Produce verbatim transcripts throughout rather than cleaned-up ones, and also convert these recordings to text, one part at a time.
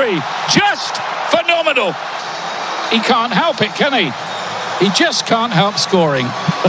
three. Just phenomenal. He can't help it, can he? He just can't help scoring.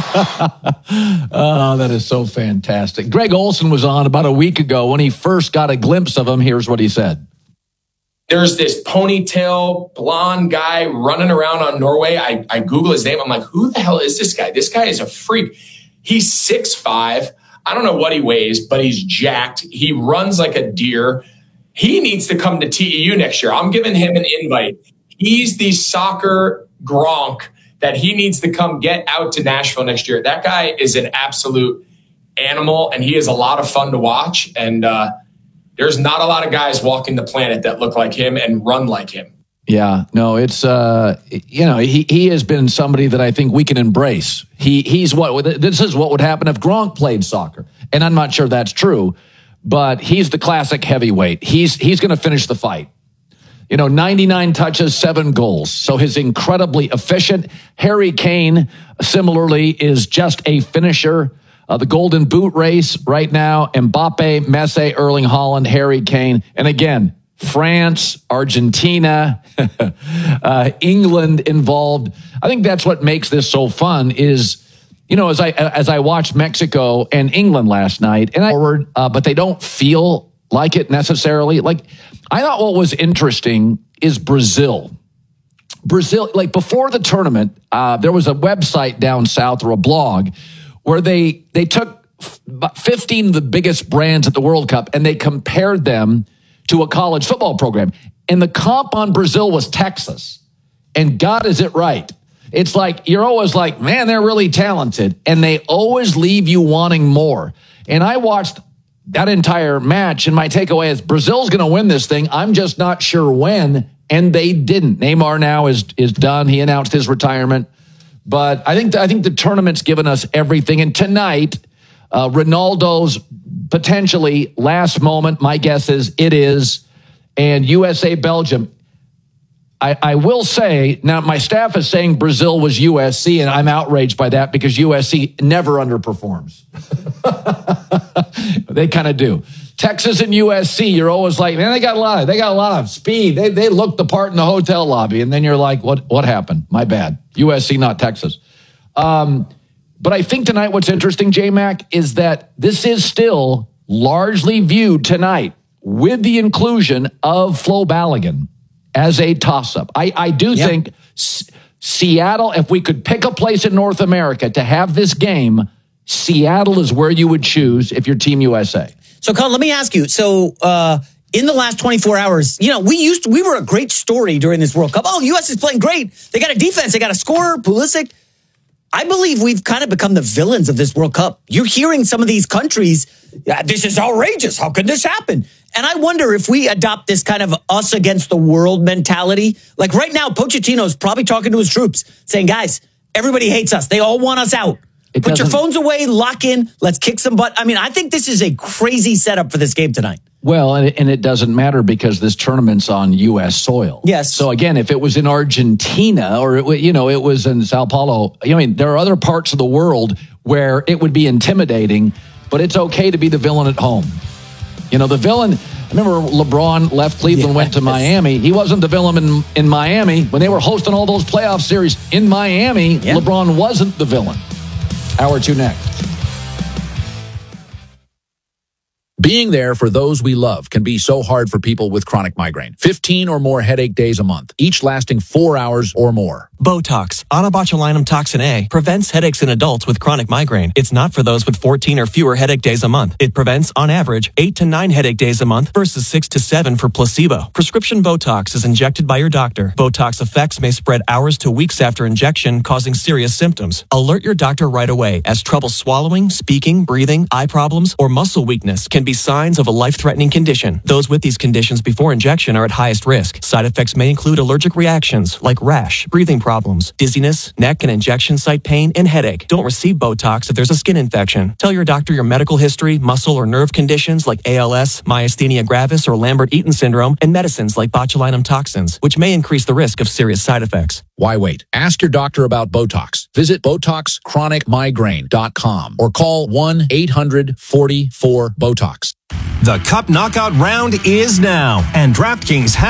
Oh, that is so fantastic. Greg Olsen was on about a week ago when he first got a glimpse of him. Here's what he said. There's this ponytail blonde guy running around on Norway. I, I Google his name. I'm like, who the hell is this guy? This guy is a freak. He's six five. I don't know what he weighs, but he's jacked. He runs like a deer. He needs to come to T E U next year. I'm giving him an invite. He's the soccer Gronk that he needs to come get out to Nashville next year. That guy is an absolute animal, and he is a lot of fun to watch. And uh, there's not a lot of guys walking the planet that look like him and run like him. Yeah, no, it's, uh, you know, he, he has been somebody that I think we can embrace. He He's what, this is what would happen if Gronk played soccer. And I'm not sure that's true, but he's the classic heavyweight. He's, he's going to finish the fight. You know, ninety-nine touches, seven goals. So he's incredibly efficient. Harry Kane, similarly, is just a finisher. Uh, the Golden Boot race right now, Mbappe, Messi, Erling Haaland, Harry Kane. And again, France, Argentina, uh, England involved. I think that's what makes this so fun is, you know, as I as I watched Mexico and England last night, and I forward, uh, but they don't feel like it necessarily. Like, I thought what was interesting is Brazil. Brazil, like before the tournament, uh, there was a website down south or a blog where they they took fifteen of the biggest brands at the World Cup and they compared them to a college football program. And the comp on Brazil was Texas. And God, is it right? It's like, you're always like, man, they're really talented. And they always leave you wanting more. And I watched that entire match, and my takeaway is Brazil's going to win this thing. I'm just not sure when, and they didn't. Neymar now is is done. He announced his retirement. But I think I think the tournament's given us everything. And tonight, uh, Ronaldo's potentially last moment, my guess is it is, and U S A Belgium. I, I will say, now my staff is saying Brazil was U S C, and I'm outraged by that because U S C never underperforms. They kind of do. Texas and U S C, you're always like, man, they got a lot of, they got a lot of speed. They they look the part in the hotel lobby, and then you're like, what what happened? My bad. U S C, not Texas. Um, but I think tonight what's interesting, J-Mac, is that this is still largely viewed tonight with the inclusion of Flo Balogun as a toss-up. I, I do yep. think S- Seattle, if we could pick a place in North America to have this game, Seattle is where you would choose if you're Team U S A. So, Colin, let me ask you. So, uh, in the last twenty-four hours, you know, we used to, we were a great story during this World Cup. Oh, U S is playing great. They got a defense. They got a scorer, Pulisic. I believe we've kind of become the villains of this World Cup. You're hearing some of these countries, yeah, this is outrageous. How could this happen? And I wonder if we adopt this kind of us against the world mentality. Like right now, Pochettino's probably talking to his troops saying, guys, everybody hates us. They all want us out. It Put your phones away, lock in, let's kick some butt. I mean, I think this is a crazy setup for this game tonight. Well, and it, and it doesn't matter because this tournament's on U S soil. Yes. So again, if it was in Argentina or, it, you know, it was in Sao Paulo, I mean, there are other parts of the world where it would be intimidating, but it's okay to be the villain at home. You know, the villain, I remember LeBron left Cleveland, yeah, went to Miami. He wasn't the villain in, in Miami. When they were hosting all those playoff series in Miami, yeah. LeBron wasn't the villain. Hour two next. Being there for those we love can be so hard for people with chronic migraine. fifteen or more headache days a month, each lasting four hours or more. Botox, onabotulinum toxin A, prevents headaches in adults with chronic migraine. It's not for those with fourteen or fewer headache days a month. It prevents, on average, eight to nine headache days a month versus six to seven for placebo. Prescription Botox is injected by your doctor. Botox effects may spread hours to weeks after injection, causing serious symptoms. Alert your doctor right away, as trouble swallowing, speaking, breathing, eye problems, or muscle weakness can be signs of a life-threatening condition. Those with these conditions before injection are at highest risk. Side effects may include allergic reactions like rash, breathing problems, dizziness, neck and injection site pain, and headache. Don't receive Botox if there's a skin infection. Tell your doctor your medical history, muscle or nerve conditions like A L S, myasthenia gravis, or Lambert-Eaton syndrome, and medicines like botulinum toxins, which may increase the risk of serious side effects. Why wait? Ask your doctor about Botox. Visit Botox Chronic Migraine dot com or call one eight hundred forty-four BOTOX. The Cup Knockout round is now, and DraftKings has